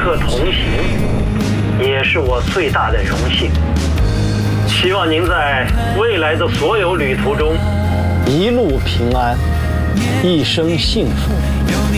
刻同行，也是我最大的荣幸。希望您在未来的所有旅途中一路平安，一生幸福。